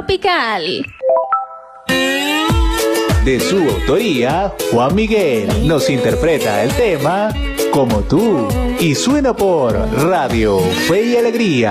tropical. De su autoría, Juan Miguel nos interpreta el tema Como tú y suena por Radio Fe y Alegría.